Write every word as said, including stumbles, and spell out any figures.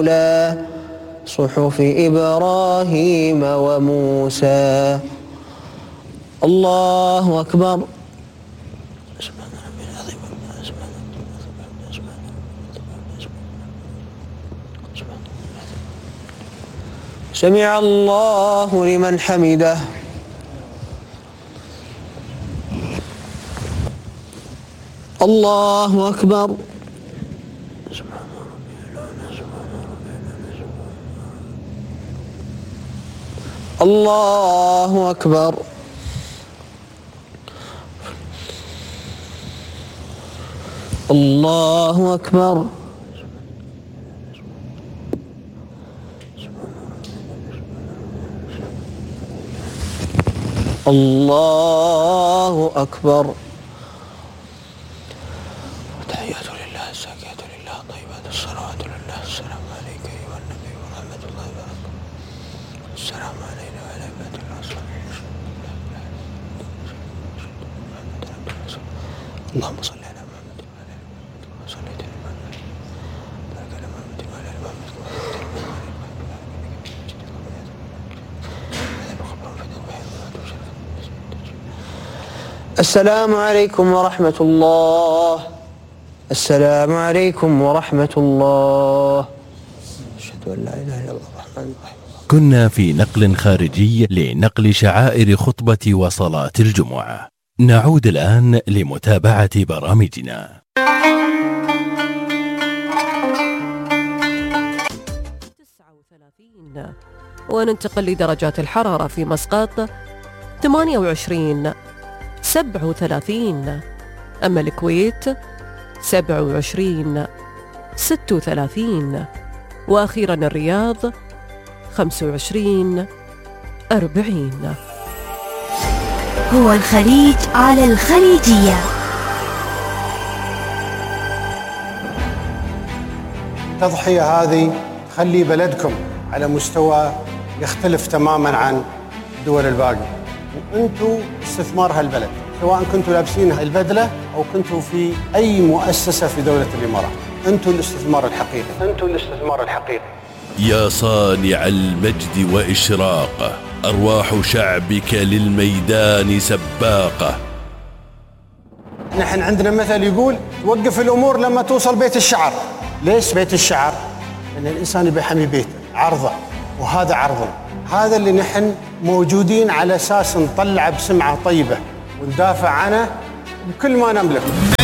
صحف إبراهيم وموسى. الله أكبر. سمع الله لمن حمده. الله أكبر. الله أكبر. الله أكبر. الله أكبر. تحيات لله الزاكيات لله طيبات الصلوات لله. السلام عليك أيها النبي ورحمة الله وبركاته. السلام علينا وعلى عباد الرسول. اللهم صل على محمد وعلى آل محمد كما صليت على محمد وبارك على محمد وعلى آل محمد كما السلام عليكم ورحمة الله. السلام عليكم ورحمة الله. أشهد أن لا إله إلا الله الرحمن الرحيم. كنا في نقل خارجي لنقل شعائر خطبة وصلاة الجمعة. نعود الآن لمتابعة برامجنا. تسعة وثلاثين وننتقل لدرجات الحرارة في مسقط ثمانية وعشرين، سبعة وثلاثين، أما الكويت سبعة وعشرين، ستة وثلاثين، وأخيرا الرياض خمسة وعشرين، أربعين. هو الخليج على الخليجية. التضحية هذه تخلي بلدكم على مستوى يختلف تماما عن الدول الباقية، وانتم استثمار هالبلد، سواء كنتوا لابسين البدلة أو كنتوا في أي مؤسسة في دولة الإمارات. انتم الاستثمار الحقيقي، انتم الاستثمار الحقيقي. يا صانع المجد وإشراقه، أرواح شعبك للميدان سباقة. نحن عندنا مثل يقول توقف الأمور لما توصل بيت الشعر. ليش بيت الشعر؟ لأن الإنسان يبي يحمي بيته، عرضه، وهذا عرضنا. هذا اللي نحن موجودين على أساس نطلع بسمعة طيبة وندافع عنه بكل ما نملك.